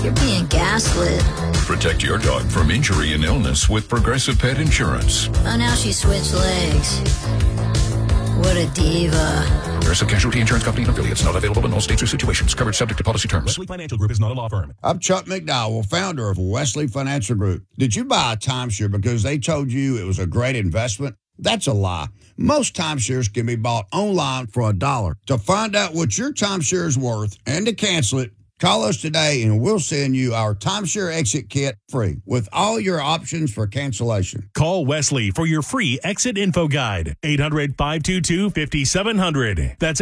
You're being gaslit. Protect your dog from injury and illness with Progressive Pet Insurance. Oh, now she switched legs. What a diva. Progressive Casualty Insurance Company and affiliates. Not available in all states or situations. Covered subject to policy terms. Wesley Financial Group is not a law firm. I'm Chuck McDowell, founder of Wesley Financial Group. Did you buy a timeshare because they told you it was a great investment? That's a lie. Most timeshares can be bought online for $1. To find out what your timeshare is worth and to cancel it, call us today and we'll send you our timeshare exit kit free with all your options for cancellation. Call Wesley for your free exit info guide. 800-522-5700. That's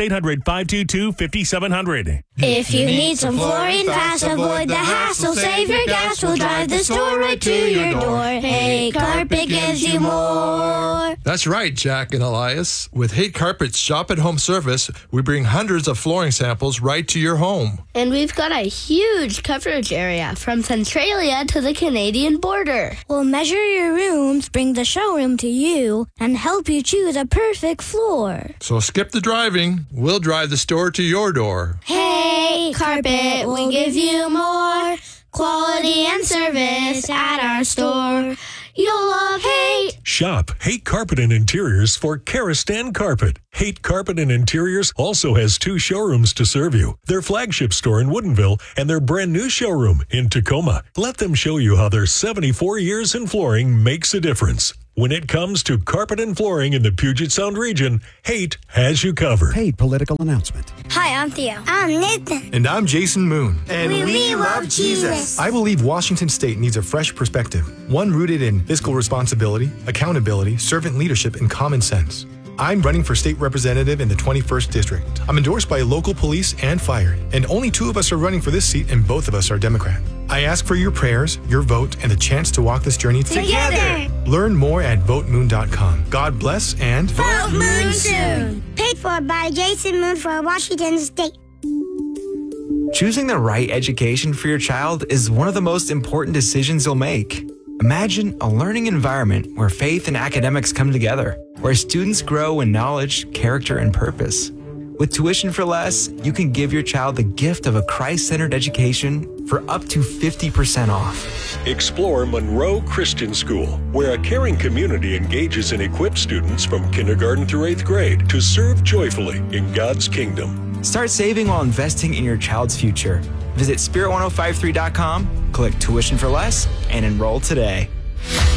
800-522-5700. If you need some flooring fast, avoid the hassle. Save your gas, we'll drive the store right to your door. Hate Carpet gives you more. That's right, Jack and Elias. With Hate Carpet's shop-at-home service, we bring hundreds of flooring samples right to your home. And we've got a huge coverage area from Centralia to the Canadian border. We'll measure your rooms, bring the showroom to you, and help you choose a perfect floor. So skip the driving. We'll drive the store to your door. Hey, Carpet will give you more quality and service at our store. You'll love Hate. Shop Hate Carpet and Interiors for Karastan Carpet. Hate Carpet and Interiors also has 2 showrooms to serve you. Their flagship store in Woodinville and their brand new showroom in Tacoma. Let them show you how their 74 years in flooring makes a difference. When it comes to carpet and flooring in the Puget Sound region, Hate has you covered. Paid political announcement. Hi, I'm Theo. I'm Nathan. And I'm Jason Moon. And we love Jesus. I believe Washington State needs a fresh perspective, one rooted in fiscal responsibility, accountability, servant leadership, and common sense. I'm running for state representative in the 21st District. I'm endorsed by local police and fire, and only 2 of us are running for this seat, and both of us are Democrat. I ask for your prayers, your vote, and the chance to walk this journey together. Learn more at votemoon.com. God bless and Vote Moon soon. Paid for by Jason Moon for Washington State. Choosing the right education for your child is one of the most important decisions you'll make. Imagine a learning environment where faith and academics come together, where students grow in knowledge, character, and purpose. With Tuition for Less, you can give your child the gift of a Christ-centered education for up to 50% off. Explore Monroe Christian School, where a caring community engages and equips students from kindergarten through 8th grade to serve joyfully in God's kingdom. Start saving while investing in your child's future. Visit Spirit1053.com, click Tuition for Less, and enroll today.